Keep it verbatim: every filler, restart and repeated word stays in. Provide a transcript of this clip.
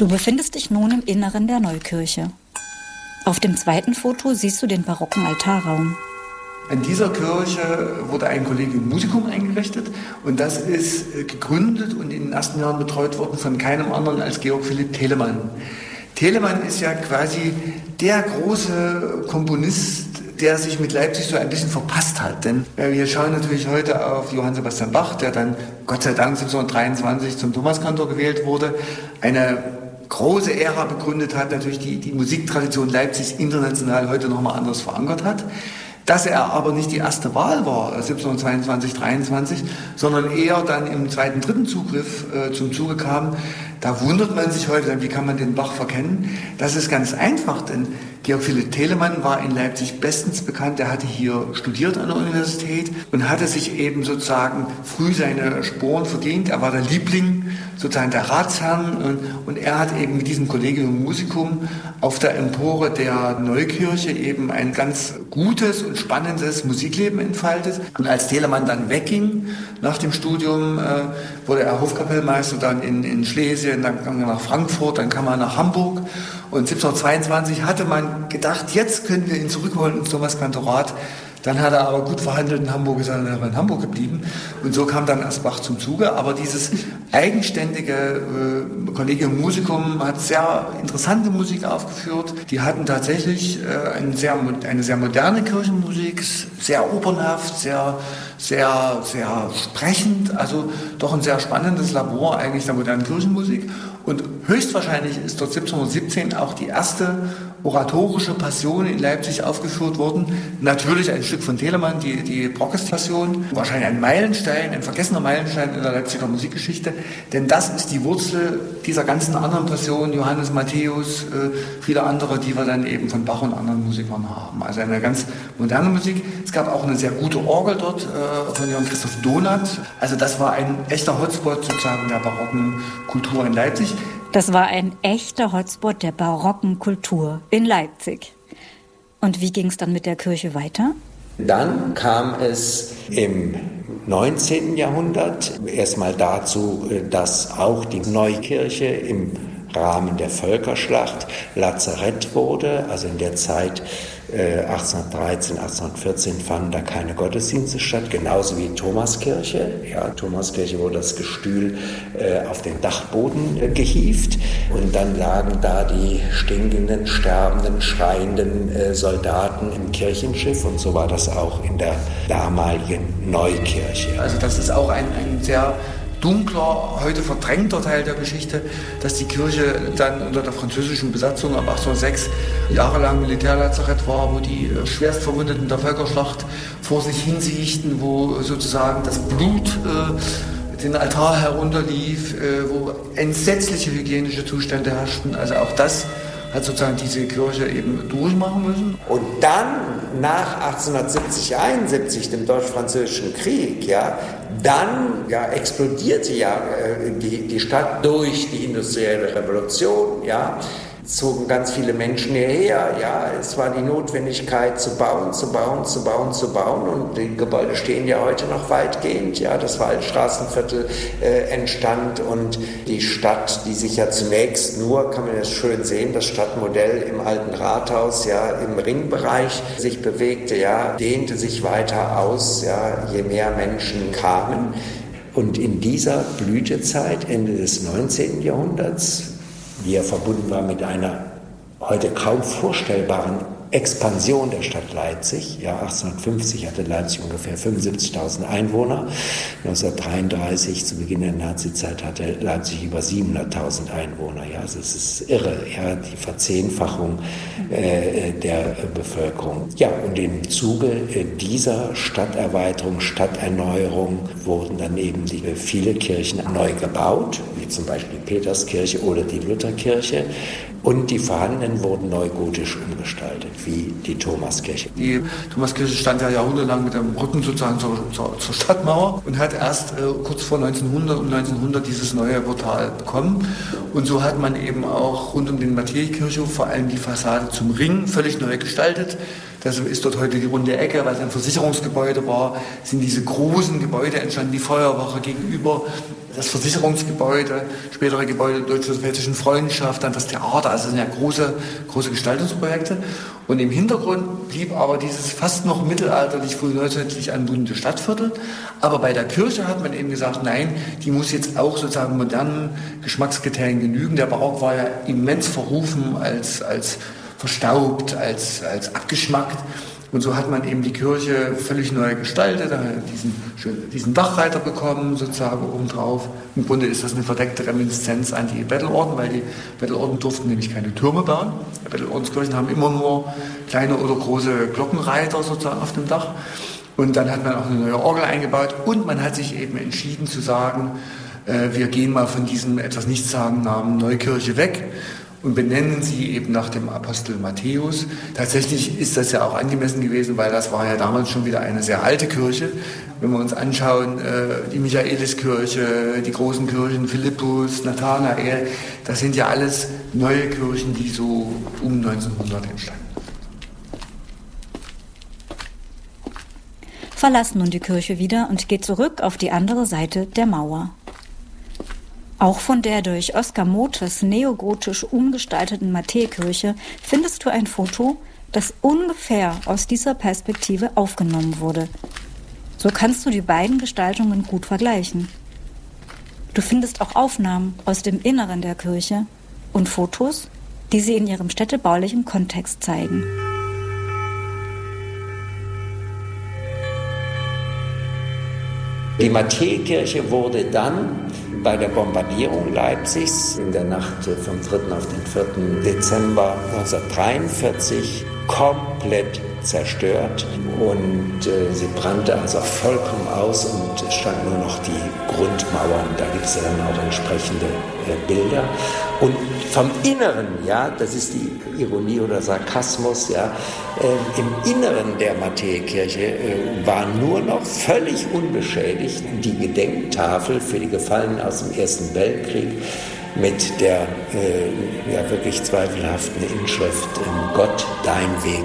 Du befindest dich nun im Inneren der Neukirche. Auf dem zweiten Foto siehst du den barocken Altarraum. In dieser Kirche wurde ein Collegium Musicum eingerichtet und das ist gegründet und in den ersten Jahren betreut worden von keinem anderen als Georg Philipp Telemann. Telemann ist ja quasi der große Komponist, der sich mit Leipzig so ein bisschen verpasst hat. Denn wir schauen natürlich heute auf Johann Sebastian Bach, der dann Gott sei Dank siebzehnhundertdreiundzwanzig zum Thomaskantor gewählt wurde. Eine große Ära begründet hat, natürlich die, die Musiktradition Leipzigs international heute nochmal anders verankert hat. Dass er aber nicht die erste Wahl war, siebzehnhundertzweiundzwanzig, dreiundzwanzig, sondern eher dann im zweiten, dritten Zugriff äh, zum Zuge kam, da wundert man sich heute, wie kann man den Bach verkennen? Das ist ganz einfach, denn Georg Philipp Telemann war in Leipzig bestens bekannt. Er hatte hier studiert an der Universität und hatte sich eben sozusagen früh seine Sporen verdient. Er war der Liebling sozusagen der Ratsherren und, und er hat eben mit diesem Collegium Musicum auf der Empore der Neukirche eben ein ganz gutes und spannendes Musikleben entfaltet. Und als Telemann dann wegging nach dem Studium, äh, wurde er Hofkapellmeister dann in, in Schlesien, dann kam er nach Frankfurt, dann kam er nach Hamburg. Und siebzehnhundertzweiundzwanzig hatte man gedacht, jetzt können wir ihn zurückholen ins Thomaskantorat. Dann hat er aber gut verhandelt in Hamburg, ist er in Hamburg geblieben. Und so kam dann erst Bach zum Zuge. Aber dieses eigenständige äh, Collegium Musicum hat sehr interessante Musik aufgeführt. Die hatten tatsächlich äh, eine, sehr, eine sehr moderne Kirchenmusik, sehr opernhaft, sehr, sehr, sehr sprechend. Also doch ein sehr spannendes Labor eigentlich der modernen Kirchenmusik. Und höchstwahrscheinlich ist dort siebzehnhundertsiebzehn auch die erste oratorische Passion in Leipzig aufgeführt worden. Natürlich ein Stück von Telemann, die, die Brockes-Passion. Wahrscheinlich ein Meilenstein, ein vergessener Meilenstein in der Leipziger Musikgeschichte. Denn das ist die Wurzel dieser ganzen anderen Passionen, Johannes Matthäus, äh, viele andere, die wir dann eben von Bach und anderen Musikern haben. Also eine ganz moderne Musik. Es gab auch eine sehr gute Orgel dort äh, von Johann Christoph Donath. Also das war ein echter Hotspot sozusagen der barocken Kultur in Leipzig. Das war ein echter Hotspot der barocken Kultur in Leipzig. Und wie ging es dann mit der Kirche weiter? Dann kam es im neunzehnten Jahrhundert erstmal dazu, dass auch die Neukirche im Rahmen der Völkerschlacht Lazarett wurde. Also in der Zeit äh, achtzehnhundertdreizehn, achtzehnhundertvierzehn fanden da keine Gottesdienste statt, genauso wie Thomaskirche. Ja, Thomaskirche wurde das Gestühl äh, auf den Dachboden äh, gehievt und dann lagen da die stinkenden, sterbenden, schreienden äh, Soldaten im Kirchenschiff und so war das auch in der damaligen Neukirche. Also das ist auch ein, ein sehr dunkler, heute verdrängter Teil der Geschichte, dass die Kirche dann unter der französischen Besatzung ab achtzehnhundertsechs jahrelang Militärlazarett war, wo die Schwerstverwundeten der Völkerschlacht vor sich hinsiechten, wo sozusagen das Blut äh, den Altar herunterlief, äh, wo entsetzliche hygienische Zustände herrschten. Also auch das hat sozusagen diese Kirche eben durchmachen müssen. Und dann, nach achtzehnhundertsiebzig, einundsiebzig, dem Deutsch-Französischen Krieg, ja, dann ja, explodierte ja äh, die, die Stadt durch die industrielle Revolution, ja, zogen ganz viele Menschen hierher, ja, es war die Notwendigkeit zu bauen, zu bauen, zu bauen, zu bauen und die Gebäude stehen ja heute noch weitgehend, ja, das Waldstraßenviertel äh, entstand und die Stadt, die sich ja zunächst nur, kann man jetzt schön sehen, das Stadtmodell im alten Rathaus, ja, im Ringbereich sich bewegte, ja, dehnte sich weiter aus, ja, je mehr Menschen kamen und in dieser Blütezeit, Ende des neunzehnten Jahrhunderts, die ja verbunden war mit einer heute kaum vorstellbaren Expansion der Stadt Leipzig. Ja, achtzehnhundertfünfzig hatte Leipzig ungefähr fünfundsiebzigtausend Einwohner. neunzehnhundertdreiunddreißig, zu Beginn der Nazizeit, hatte Leipzig über siebenhunderttausend Einwohner. Ja, also es ist irre, ja, die Verzehnfachung äh, der äh, Bevölkerung. Ja, und im Zuge äh, dieser Stadterweiterung, Stadterneuerung wurden dann eben die, äh, viele Kirchen neu gebaut, wie zum Beispiel die Peterskirche oder die Lutherkirche. Und die vorhandenen wurden neugotisch umgestaltet, wie die Thomaskirche. Die Thomaskirche stand ja jahrhundertelang mit dem Rücken sozusagen zur, zur, zur Stadtmauer und hat erst äh, kurz vor neunzehnhundert und neunzehnhundert dieses neue Portal bekommen. Und so hat man eben auch rund um den Matthäikirchhof vor allem die Fassade zum Ring völlig neu gestaltet. Das ist dort heute die runde Ecke, weil es ein Versicherungsgebäude war, sind diese großen Gebäude entstanden, die Feuerwache gegenüber, das Versicherungsgebäude, spätere Gebäude der Deutsch-Sowjetischen Freundschaft, dann das Theater, also das sind ja große, große Gestaltungsprojekte. Und im Hintergrund blieb aber dieses fast noch mittelalterlich, früh neunzehnhundertlich anmutende Stadtviertel. Aber bei der Kirche hat man eben gesagt, nein, die muss jetzt auch sozusagen modernen Geschmackskriterien genügen. Der Barock war ja immens verrufen als, als verstaubt, als, als abgeschmackt. Und so hat man eben die Kirche völlig neu gestaltet, diesen, diesen Dachreiter bekommen, sozusagen obendrauf. Im Grunde ist das eine verdeckte Reminiszenz an die Bettelorden, weil die Bettelorden durften nämlich keine Türme bauen. Die Bettelordenskirchen haben immer nur kleine oder große Glockenreiter sozusagen auf dem Dach. Und dann hat man auch eine neue Orgel eingebaut und man hat sich eben entschieden zu sagen, äh, wir gehen mal von diesem etwas nichtssagenden Namen Neukirche weg und benennen sie eben nach dem Apostel Matthäus. Tatsächlich ist das ja auch angemessen gewesen, weil das war ja damals schon wieder eine sehr alte Kirche. Wenn wir uns anschauen, die Michaeliskirche, die großen Kirchen, Philippus, Nathanael, das sind ja alles neue Kirchen, die so um neunzehnhundert entstanden. Verlasst nun die Kirche wieder und geht zurück auf die andere Seite der Mauer. Auch von der durch Oskar Mothes neogotisch umgestalteten Matthäikirche findest du ein Foto, das ungefähr aus dieser Perspektive aufgenommen wurde. So kannst du die beiden Gestaltungen gut vergleichen. Du findest auch Aufnahmen aus dem Inneren der Kirche und Fotos, die sie in ihrem städtebaulichen Kontext zeigen. Die Matthäikirche wurde dann bei der Bombardierung Leipzigs in der Nacht vom dritten auf den vierten Dezember neunzehnhundertdreiundvierzig komplett zerstört und äh, sie brannte also vollkommen aus und es stand nur noch die Grundmauern. Da gibt es ja dann auch entsprechende äh, Bilder. Und vom Inneren, ja, das ist die Ironie oder Sarkasmus, ja, äh, im Inneren der Matthäikirche äh, war nur noch völlig unbeschädigt die Gedenktafel für die Gefallenen aus dem Ersten Weltkrieg mit der äh, ja, wirklich zweifelhaften Inschrift Gott, dein Weg